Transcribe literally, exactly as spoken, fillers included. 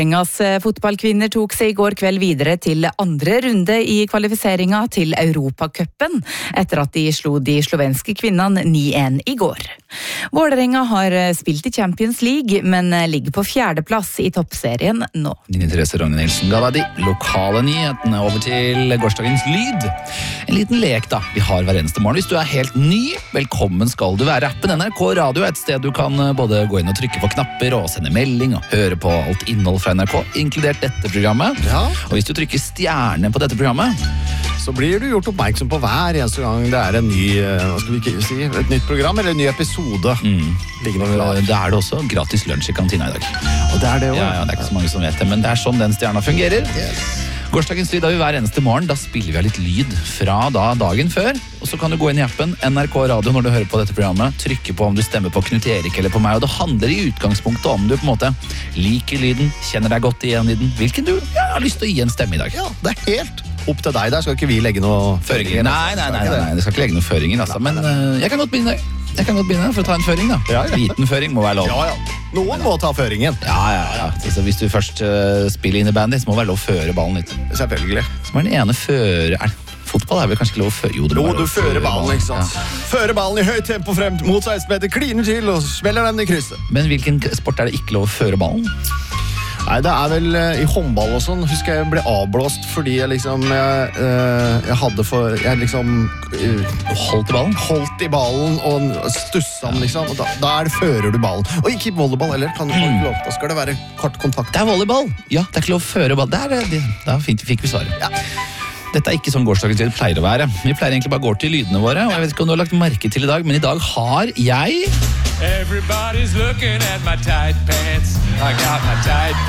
Engas fotballkvinner tok seg i går kveld videre til andre runde i kvalifiseringa til Europacupen, etter at de slo de slovenske kvinnene ni en i går. Vålerenga har spilt i Champions League, men ligger på fjerdeplass i toppserien nå. Nine Therese Rogne Nilsen ga deg de lokale nyhetene. Over til gårsdagens lyd. En liten lek da, vi har hver eneste morgen. Hvis du er helt ny, velkommen skal du være. Appen N R K Radio er et sted du kan både gå inn og trykke på knapper og sende melding og høre på alt innhold fra N R K, inkludert dette programmet. Ja. Og hvis du trykker stjerne på dette programmet, så blir du gjort oppmerksom på hver eneste gang det er en ny, hva skal vi ikke si, et nytt program eller en ny episode. Mm. Liggende klar. Det er det også gratis lunsj i kantina i dag. Og det er det også. Ja, ja, det er ikke så mange som vet det, men det er sånn den stjerna fungerer. Yes. Gårsdagens lyd har vi hver eneste morgen. Da spiller vi av litt lyd fra da dagen før. Og så kan du gå inn i appen N R K Radio når du hører på dette programmet. Trykke på om du stemmer på Knut Erik eller på meg. Og det handler i utgangspunktet om du på en måte liker lyden, kjenner deg godt igjen i den, hvilken du ja, har lyst til å gi en stemme i dag. Ja, det er helt opp til deg der. Skal ikke vi legge noe føringer? Nei, nei, nei, nei, nei. Det skal ikke legge noe føringer, altså. Men uh, jeg kan godt begynne. Jeg kan godt begynne for å ta en føring, da. Ja, ja. Liten føring må være lov. Ja, ja. Noen må ta føringen. Ja, ja, ja. Altså, hvis du først uh, spiller inn i bandet, så må det være lov å føre ballen litt. Selvfølgelig. Så er den ene føre... Er, fotball er vel kanskje ikke lov å føre... Jo, det må Jo, være du lov å fører ballen, ikke sant? Ja. Fører ballen i høyt tempo frem mot seksten meter, kliner til og smeller den i krysset. Men hvilken sport er det ikke lov å føre ballen? Nei, det er vel uh, i håndball og sånn. Husker jeg ble avblåst fordi jeg liksom jeg, uh, jeg hadde for jeg liksom uh, Holdt i ballen? Holdt i ballen og stusset den, liksom. Og da, da er det, fører du ballen. Og ikke i volleyball heller. Kan du få Mm. lov. Da skal det være kort kontakt. Det er volleyball. Ja, det er ikke lov å føre ball. Der, er det. Da fint, fikk vi svaret. Ja. Dette er ikke sånn gårsdagens lyd pleier å være. Vi pleier egentlig bare å gå til lydene våre, og jeg vet ikke om du har lagt merke til i dag, men i dag har jeg... Everybody's looking at my tight pants. I got my tight